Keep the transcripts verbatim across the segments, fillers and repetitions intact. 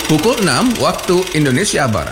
Pukul enam waktu Indonesia Barat.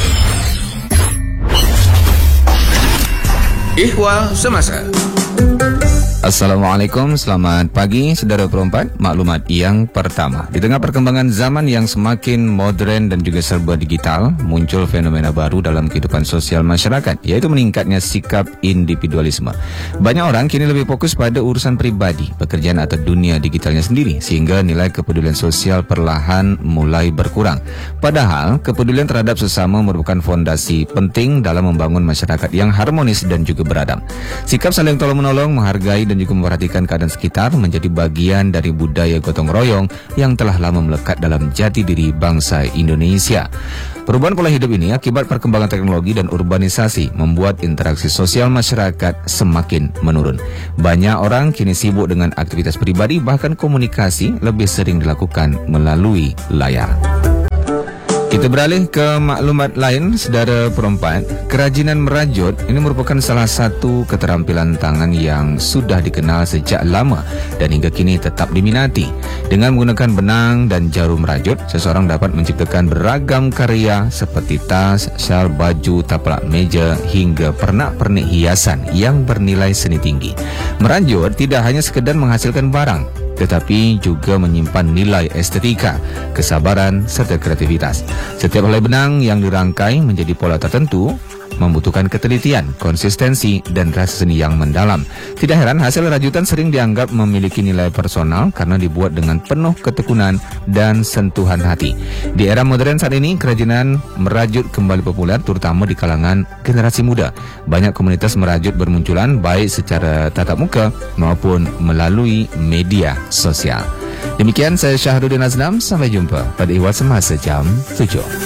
Ihwal Semasa. Assalamualaikum, selamat pagi saudara perempat. Maklumat yang pertama, di tengah perkembangan zaman yang semakin modern dan juga serba digital, muncul fenomena baru dalam kehidupan sosial masyarakat, yaitu meningkatnya sikap individualisme. Banyak orang kini lebih fokus pada urusan pribadi, pekerjaan atau dunia digitalnya sendiri, sehingga nilai kepedulian sosial perlahan mulai berkurang. Padahal kepedulian terhadap sesama merupakan fondasi penting dalam membangun masyarakat yang harmonis dan juga beradab. Sikap saling tolong-menolong, menghargai dan juga memperhatikan keadaan sekitar menjadi bagian dari budaya gotong royong yang telah lama melekat dalam jati diri bangsa Indonesia. Perubahan pola hidup ini akibat perkembangan teknologi dan urbanisasi membuat interaksi sosial masyarakat semakin menurun. Banyak orang kini sibuk dengan aktivitas pribadi, bahkan komunikasi lebih sering dilakukan melalui layar. Kita beralih ke maklumat lain, saudara perempat. Kerajinan merajut ini merupakan salah satu keterampilan tangan yang sudah dikenal sejak lama dan hingga kini tetap diminati. Dengan menggunakan benang dan jarum merajut, seseorang dapat menciptakan beragam karya seperti tas, syal, baju, taplak meja hingga pernak-pernik hiasan yang bernilai seni tinggi. Merajut tidak hanya sekedar menghasilkan barang, tetapi juga menyimpan nilai estetika, kesabaran, serta kreativitas. Setiap helai benang yang dirangkai menjadi pola tertentu membutuhkan ketelitian, konsistensi, dan rasa seni yang mendalam. Tidak heran hasil rajutan sering dianggap memiliki nilai personal karena dibuat dengan penuh ketekunan dan sentuhan hati. Di era modern saat ini, kerajinan merajut kembali populer terutama di kalangan generasi muda. Banyak komunitas merajut bermunculan baik secara tatap muka maupun melalui media sosial. Demikian saya Syahrudin Azlam, sampai jumpa pada Ihwal Semasa jam tujuh.